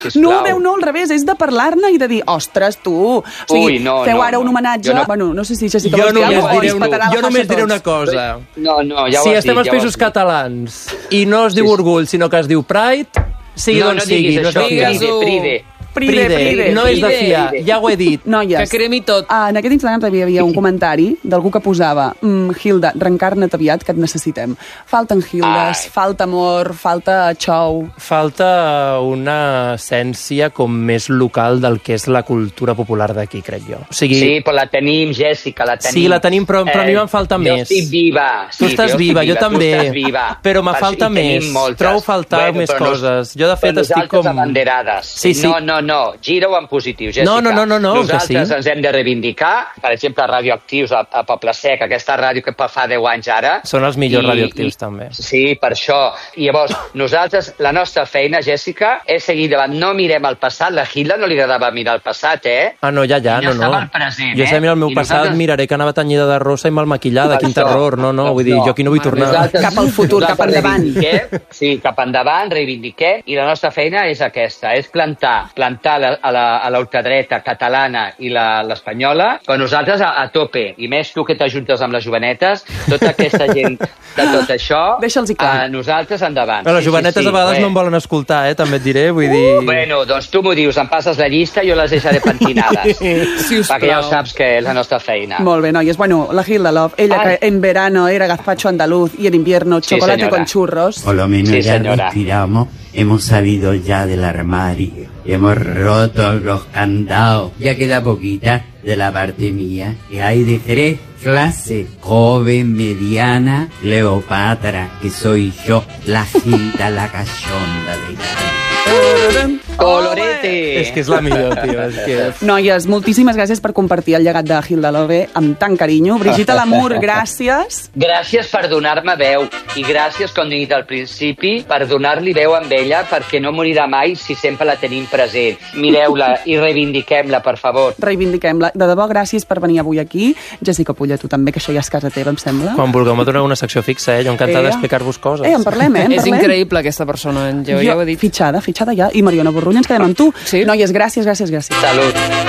No ho veu, no, al revés, és de parlar-ne i de dir, ostres, tu, o sigui, feu ara un homenatge... Bueno, no sé si Jessica vols dir alguna cosa. Jo només diré una cosa. No, ja ho has dit. Si estem als Països Catalans i no es diu Orgull, sinó que es diu Pride, sigui d'on sigui. No diguis això, Pride, no és de fiar, ja ho he dit. Noies, que cremi tot. En aquest Instagram també hi havia un comentari d'algú que posava Hilda, reencarna't aviat que et necessitem. Falten Hildes, falta amor, falta xou. Falta una essència com més local del que és la cultura popular d'aquí, crec jo. O sigui, sí, però la tenim, Jèssica, la tenim. Sí, la tenim, però a mi me'n falta més. Jo estic viva. Tu estàs viva, jo també. Però me falta més. Trobo faltar més coses. Jo, de fet, estic com... Nosaltres abanderades. Sí. No, gira-ho en positiu, Jèssica. No, nosaltres ens hem de reivindicar. Per exemple, Radioactius a Poble Sec, aquesta ràdio que fa 10 anys ara. Són els millors radioactius, també. Sí, per això. I llavors, nosaltres, la nostra feina, Jèssica, és seguir davant. No mirem el passat. La Hilda no li agradava mirar el passat, Ah, no, ja, no. Present, jo sé mirar el meu passat, miraré que anava tenyida de rosa i mal maquillada, quin terror. No, vull dir, jo aquí no vull tornar. Cap al futur, cap endavant. Sí, cap endavant, reivindiquem, i la nostra feina és aquesta, és plantar a la ultradreta catalana i l'espanyola, però nosaltres a tope, i més tu que t'ajuntes amb les jovenetes, tota aquesta gent de tot això, nosaltres endavant. Les jovenetes a vegades no em volen escoltar, també et diré, vull dir... Bueno, doncs tu m'ho dius, em passes la llista i jo les deixaré pentinades, perquè ja ho saps que és la nostra feina. Molt bé, noies. Bueno, la Hilda Love, ella que en verano era gazpacho andaluz y en invierno chocolate con churros. Por lo menos ya respiramos, hemos salido ya del armario, hemos roto los candados. Ya queda poquita de la parte mía, que hay de 3 clases: joven, mediana, Cleopatra, que soy yo, la Hilda, la cachonda de Colorete! És que és la millor, tio. Noies, moltíssimes gràcies per compartir el llegat de Hilda Love amb tant carinyo. Brigitte Lamour, gràcies. Gràcies per donar-me veu i gràcies, com he dit al principi, per donar-li veu amb ella, perquè no morirà mai si sempre la tenim present. Mireu-la i reivindiquem-la, per favor. Reivindiquem-la. De debò, gràcies per venir avui aquí. Jessica Pulla, tu també, que això ja és casa teva, em sembla. Quan vulgueu me doneu una secció fixa, jo encantada d'explicar-vos coses. En parlem, És increïble, aquesta persona, jo ja ho he dit. Fitxada ja. I Mariona Borrull, ens quedem amb tu. Noies, gràcies. Salut.